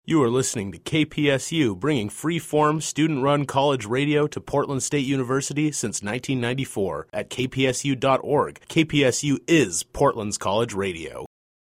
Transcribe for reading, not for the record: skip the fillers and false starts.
You are listening to KPSU, bringing free-form, student-run college radio to Portland State University since 1994 at kpsu.org. KPSU is Portland's college radio.